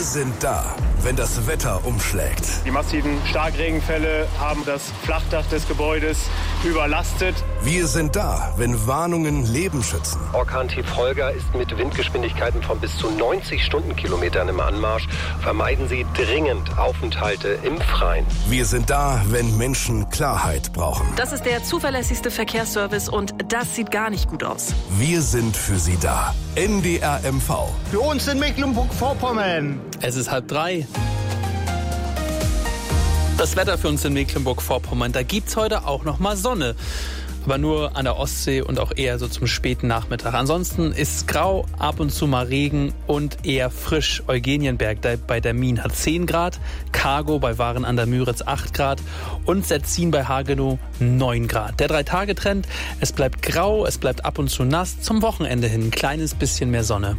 sind da, wenn das Wetter umschlägt. Die massiven Starkregenfälle haben das Flachdach des Gebäudes überlastet. Wir sind da, wenn Warnungen Leben schützen. Orkan-Tief Holger ist mit Windgeschwindigkeiten von bis zu 90 Stundenkilometern im Anmarsch. Vermeiden Sie dringend Aufenthalte im Freien. Wir sind da, wenn Menschen Klarheit brauchen. Das ist der zuverlässigste Verkehrsservice und das sieht gar nicht gut aus. Wir sind für Sie da. NDR MV. Für uns in Mecklenburg-Vorpommern. Es ist 2:30. Das Wetter für uns in Mecklenburg-Vorpommern, da gibt's heute auch noch mal Sonne. Aber nur an der Ostsee und auch eher so zum späten Nachmittag. Ansonsten ist es grau, ab und zu mal Regen und eher frisch. Eugenienberg bei der Min hat 10 Grad, Cargo bei Waren an der Müritz 8 Grad und Setzin bei Hagenow 9 Grad. Der 3-Tage-Trend, es bleibt grau, es bleibt ab und zu nass. Zum Wochenende hin ein kleines bisschen mehr Sonne.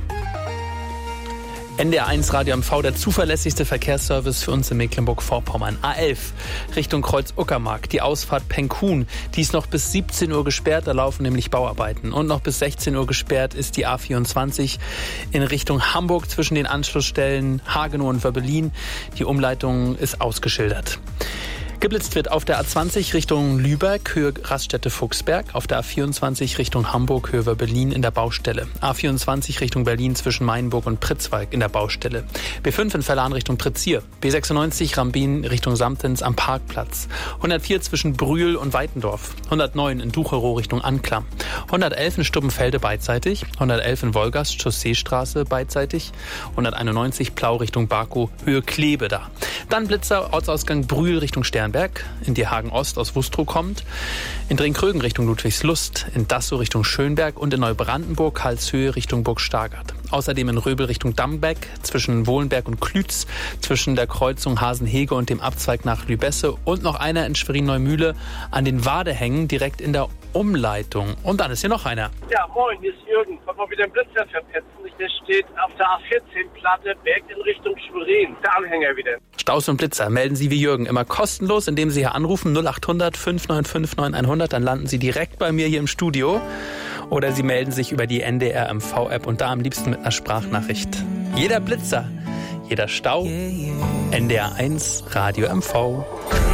NDR1 Radio MV, der zuverlässigste Verkehrsservice für uns in Mecklenburg-Vorpommern. A11 Richtung Kreuz-Uckermark, die Ausfahrt Penkhuhn. Die ist noch bis 17 Uhr gesperrt, da laufen nämlich Bauarbeiten. Und noch bis 16 Uhr gesperrt ist die A24 in Richtung Hamburg zwischen den Anschlussstellen Hagenow und Wöbbelin. Die Umleitung ist ausgeschildert. Geblitzt wird auf der A20 Richtung Lübeck, Höhe Raststätte-Fuchsberg, auf der A24 Richtung Hamburg, Höhe Berlin in der Baustelle. A24 Richtung Berlin zwischen Mainburg und Pritzwalk in der Baustelle. B5 in Verlan Richtung Pritzir. B96 Rambin Richtung Samtens am Parkplatz. 104 zwischen Brühl und Weitendorf. 109 in Ducherow Richtung Anklam. 111 in Stubbenfelde beidseitig. 111 in Wolgast, Chausseestraße beidseitig. 191 Plau Richtung Bakow, Höhe Kleve da. Dann Blitzer, Ortsausgang Brühl Richtung Sternberg, in die Hagen-Ost aus Wustrow kommt, in Drinkrögen Richtung Ludwigslust, in Dassow Richtung Schönberg und in Neubrandenburg, Karlshöhe Richtung Burg Stargard. Außerdem in Röbel Richtung Dammbeck, zwischen Wohlenberg und Klütz, zwischen der Kreuzung Hasenhege und dem Abzweig nach Lübesse und noch einer in Schwerin-Neumühle an den Wadehängen direkt in der Umleitung. Und dann ist hier noch einer. Ja, moin, hier ist Jürgen. Wollen wir wieder einen Blitzer verpetzen? Der steht auf der A14-Platte, Berg in Richtung Schwerin. Der Anhänger wieder. Staus und Blitzer melden Sie wie Jürgen immer kostenlos, indem Sie hier anrufen 0800 595 9100. Dann landen Sie direkt bei mir hier im Studio. Oder Sie melden sich über die NDR MV-App und da am liebsten mit einer Sprachnachricht. Jeder Blitzer, jeder Stau, NDR1 Radio MV.